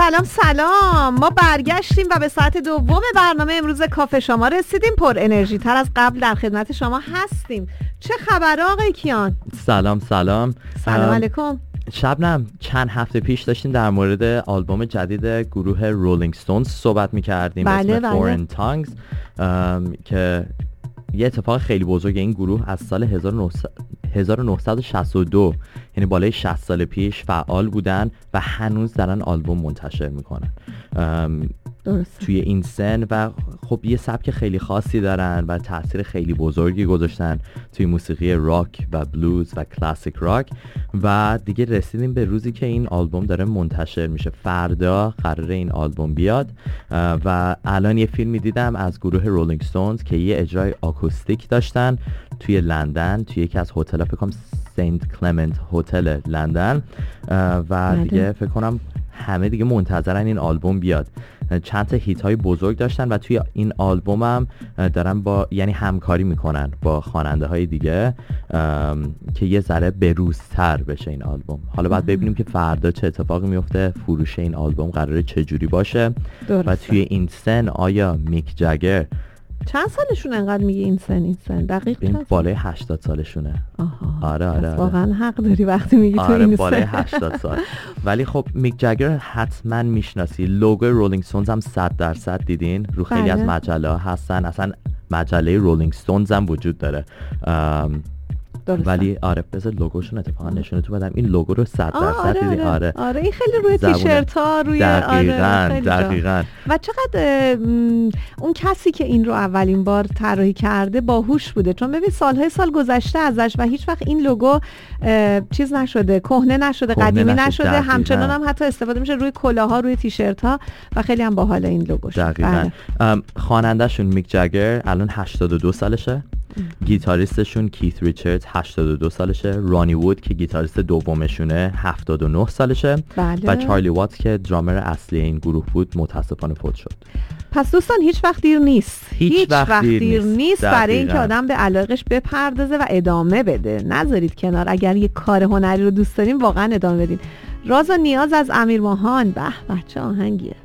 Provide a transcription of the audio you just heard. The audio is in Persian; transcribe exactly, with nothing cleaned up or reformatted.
سلام سلام، ما برگشتیم و به ساعت دوم برنامه امروز کافه شما رسیدیم. پر انرژی تر از قبل در خدمت شما هستیم. چه خبر آقای کیان؟ سلام سلام سلام علیکم. شبنم، چند هفته پیش داشتیم در مورد آلبوم جدید گروه رولینگ ستونز صحبت می‌کردیم، بله اسم بله. فورن تانگز، که یه اتفاق خیلی بزرگ این گروه از سال هزار و نهصد و شصت و دو، یعنی بالای شصت سال پیش فعال بودن و هنوز دارن آلبوم منتشر میکنن درسته. توی این سن و خب یه سبک خیلی خاصی دارن و تاثیر خیلی بزرگی گذاشتن توی موسیقی راک و بلوز و کلاسیک راک و دیگه رسیدیم به روزی که این آلبوم داره منتشر میشه. فردا قراره این آلبوم بیاد و الان یه فیلمی دیدم از گروه رولینگ ستونز که یه اجرای آکوستیک داشتن توی لندن، توی یکی از هتل‌ها، فکر کنم سنت کلمنت هتل لندن، و دیگه فکر کنم همه دیگه منتظرن این آلبوم بیاد. چند تا هیت های بزرگ داشتن و توی این آلبوم هم دارن با یعنی همکاری میکنن با خواننده های دیگه که یه ذره بروزتر بشه این آلبوم. حالا باید ببینیم که فردا چه اتفاقی میفته، فروش این آلبوم قراره چه جوری باشه. درسته. و توی این سن آیا میک جگر چند سالشون؟ انقدر میگه این سن این سن دقیق این بالای هشتاد سالشونه. آها. آره آره, آره. واقعا حق داری وقتی میگی تو آره این بالای سن. هشتاد سال. ولی خب میک جگر حتما میشناسی، لوگو رولینگ ستونز هم صد درصد دیدین، رو خیلی بله. از مجله ها هستن، اصلا مجله رولینگ ستونز هم وجود داره. درسته. ولی آره بذار لوگوشون اتفاقا نشونه تو بدم، این لوگو رو صد درصد آره دیدین. آره. آره آره این خیلی روی تیشرت ها روی دقیقاً آره دقیقاً. و چقدر اون کسی که این رو اولین بار طراحی کرده باهوش بوده، چون ببین سالهای سال گذشته ازش و هیچ وقت این لوگو چیز نشده، کهنه نشده، قدیمی نشده، همچنان هم حتی استفاده میشه روی کلاها، روی تیشرت ها و خیلی هم باحال این لوگوش. دقیقاً. خواننده‌شون میک جگر الان هشتاد و دو سالشه. گیتاریستشون کیت ریچاردز هشتاد و دو سالشه. رانی وود که گیتاریست دومشونه هفتاد و نه سالشه. بله. و چارلی وات که درامر اصلی این گروه بود متاسفانه فوت شد. پس دوستان هیچ وقت دیر نیست، هیچ, هیچ وقت, وقت دیر, دیر نیست, نیست برای اینکه آدم به علاقش بپردازه و ادامه بده. نذارید کنار. اگر یه کار هنری رو دوست دارین واقعا ادامه بدین. راز و نیاز از امیر ماهان. به بچه آهنگیه.